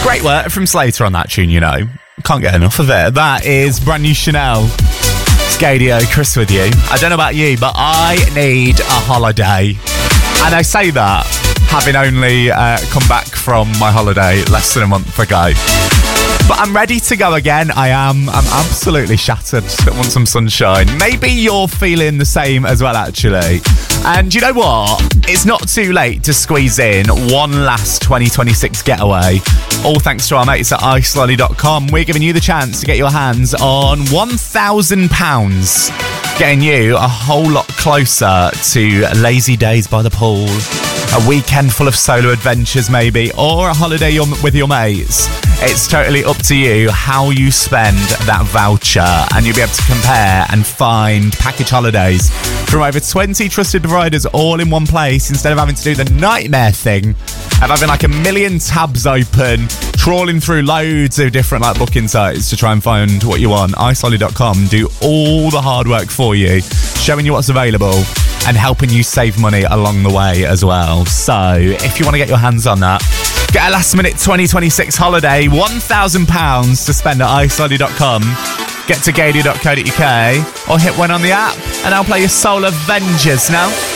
Great work from Slater on that tune, you know. Can't get enough of it. That is brand new Chanel. Scadio, Chris with you. I don't know about you, but I need a holiday. And I say that having only come back from my holiday less than a month ago. But I'm ready to go again. I'm absolutely shattered. I want some sunshine. Maybe you're feeling the same as well, actually. And you know what? It's not too late to squeeze in one last 2026 getaway. All thanks to our mates at icelolly.com. We're giving you the chance to get your hands on £1,000. Getting you a whole lot closer to lazy days by the pool, a weekend full of solo adventures maybe, or a holiday with your mates. It's totally up to you how you spend that voucher, and you'll be able to compare and find package holidays from over 20 trusted providers all in one place, instead of having to do the nightmare thing of having like a million tabs open, trawling through loads of different like booking sites to try and find what you want. icelolly.com do all the hard work for you, showing you what's available and helping you save money along the way as well. So if you want to get your hands on that, get a last minute 2026 holiday, £1,000 to spend at icelolly.com. Get to gadio.co.uk or hit one on the app, and I'll play your Soul Avengers now.